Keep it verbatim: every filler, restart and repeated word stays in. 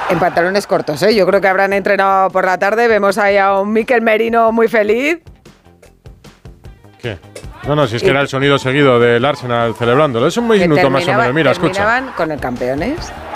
En pantalones cortos, ¿eh? Yo creo que habrán entrenado por la tarde. Vemos ahí a un Mikel Merino muy feliz. ¿Qué? No, no, si es que era el sonido seguido del Arsenal celebrándolo. Es un minuto más o menos. Mira, escucha. Terminaban con el campeones.